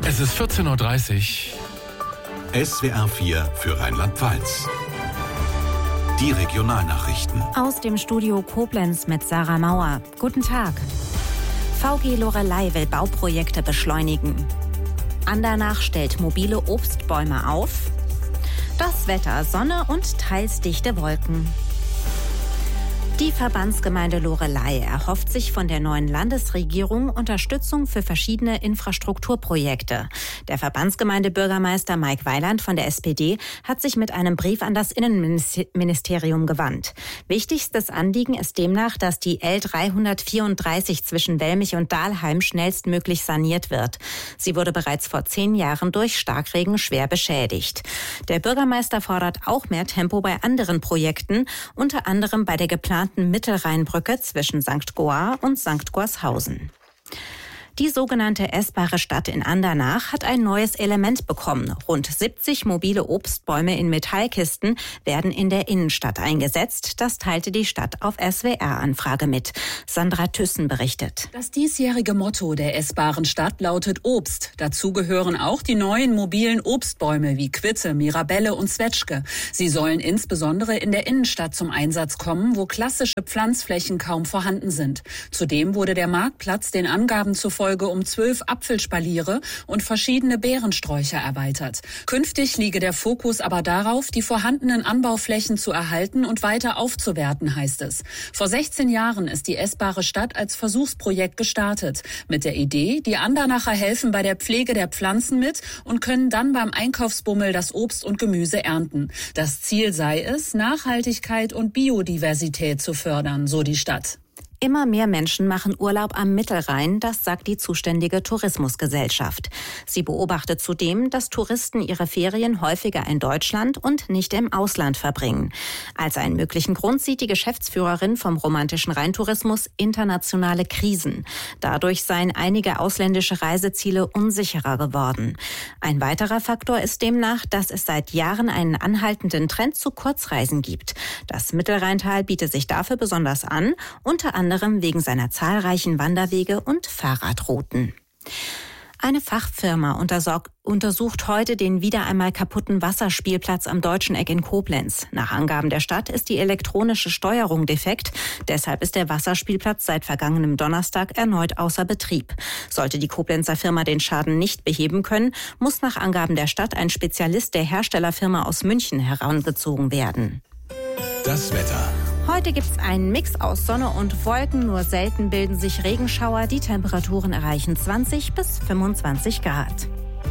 Es ist 14:30 Uhr. SWR 4 für Rheinland-Pfalz. Die Regionalnachrichten. Aus dem Studio Koblenz mit Sarah Mauer. Guten Tag. VG Loreley will Bauprojekte beschleunigen. Andernach stellt mobile Obstbäume auf. Das Wetter: Sonne und teils dichte Wolken. Die Verbandsgemeinde Loreley erhofft sich von der neuen Landesregierung Unterstützung für verschiedene Infrastrukturprojekte. Der Verbandsgemeindebürgermeister Mike Weiland von der SPD hat sich mit einem Brief an das Innenministerium gewandt. Wichtigstes Anliegen ist demnach, dass die L334 zwischen Wellmich und Dahlheim schnellstmöglich saniert wird. Sie wurde bereits vor 10 Jahren durch Starkregen schwer beschädigt. Der Bürgermeister fordert auch mehr Tempo bei anderen Projekten, unter anderem bei der geplanten Mittelrheinbrücke zwischen St. Goar und St. Gorshausen. Die sogenannte essbare Stadt in Andernach hat ein neues Element bekommen. Rund 70 mobile Obstbäume in Metallkisten werden in der Innenstadt eingesetzt. Das teilte die Stadt auf SWR-Anfrage mit. Sandra Thyssen berichtet. Das diesjährige Motto der essbaren Stadt lautet Obst. Dazu gehören auch die neuen mobilen Obstbäume wie Quitte, Mirabelle und Zwetschge. Sie sollen insbesondere in der Innenstadt zum Einsatz kommen, wo klassische Pflanzflächen kaum vorhanden sind. Zudem wurde der Marktplatz den Angaben zufolge um 12 Apfelspaliere und verschiedene Beerensträucher erweitert. Künftig liege der Fokus aber darauf, die vorhandenen Anbauflächen zu erhalten und weiter aufzuwerten, heißt es. Vor 16 Jahren ist die essbare Stadt als Versuchsprojekt gestartet. Mit der Idee, die Andernacher helfen bei der Pflege der Pflanzen mit und können dann beim Einkaufsbummel das Obst und Gemüse ernten. Das Ziel sei es, Nachhaltigkeit und Biodiversität zu fördern, so die Stadt. Immer mehr Menschen machen Urlaub am Mittelrhein, das sagt die zuständige Tourismusgesellschaft. Sie beobachtet zudem, dass Touristen ihre Ferien häufiger in Deutschland und nicht im Ausland verbringen. Als einen möglichen Grund sieht die Geschäftsführerin vom romantischen Rheintourismus internationale Krisen. Dadurch seien einige ausländische Reiseziele unsicherer geworden. Ein weiterer Faktor ist demnach, dass es seit Jahren einen anhaltenden Trend zu Kurzreisen gibt. Das Mittelrheintal bietet sich dafür besonders an, unter anderem wegen seiner zahlreichen Wanderwege und Fahrradrouten. Eine Fachfirma untersucht heute den wieder einmal kaputten Wasserspielplatz am Deutschen Eck in Koblenz. Nach Angaben der Stadt ist die elektronische Steuerung defekt. Deshalb ist der Wasserspielplatz seit vergangenem Donnerstag erneut außer Betrieb. Sollte die Koblenzer Firma den Schaden nicht beheben können, muss nach Angaben der Stadt ein Spezialist der Herstellerfirma aus München herangezogen werden. Das Wetter. Heute gibt's einen Mix aus Sonne und Wolken, nur selten bilden sich Regenschauer. Die Temperaturen erreichen 20 bis 25 Grad.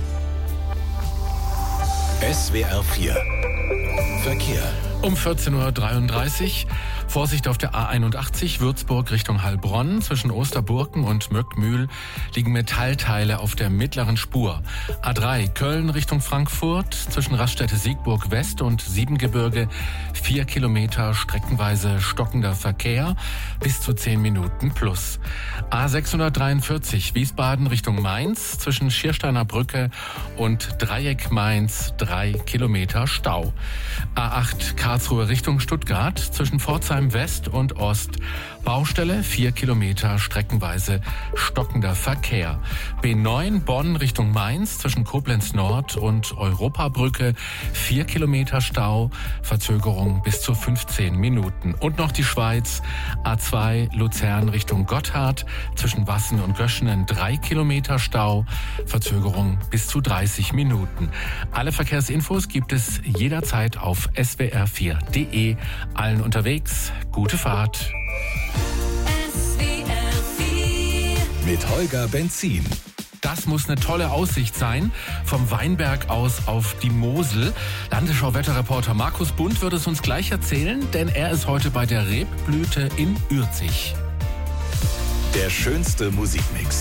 SWR 4 Verkehr. Um 14:33 Uhr. Vorsicht auf der A81 Würzburg Richtung Heilbronn. Zwischen Osterburken und Möckmühl liegen Metallteile auf der mittleren Spur. A3 Köln Richtung Frankfurt. Zwischen Raststätte-Siegburg West und Siebengebirge 4 Kilometer streckenweise stockender Verkehr. Bis zu 10 Minuten plus. A643 Wiesbaden Richtung Mainz. Zwischen Schiersteiner Brücke und Dreieck Mainz 3 Kilometer Stau. A8 Karlsruhe Richtung Stuttgart. Zwischen Pforzheim West und Ost Baustelle, 4 Kilometer streckenweise stockender Verkehr. B9 Bonn Richtung Mainz zwischen Koblenz Nord und Europabrücke 4 Kilometer Stau, Verzögerung bis zu 15 Minuten. Und noch die Schweiz, A2 Luzern Richtung Gotthard zwischen Wassen und Göschenen 3 Kilometer Stau, Verzögerung bis zu 30 Minuten. Alle Verkehrsinfos gibt es jederzeit auf swr4.de. Allen unterwegs, gute Fahrt. Mit Holger Benzin. Das muss eine tolle Aussicht sein, vom Weinberg aus auf die Mosel. Landesschau-Wetterreporter Markus Bund wird es uns gleich erzählen, denn er ist heute bei der Rebblüte in Ürzig. Der schönste Musikmix.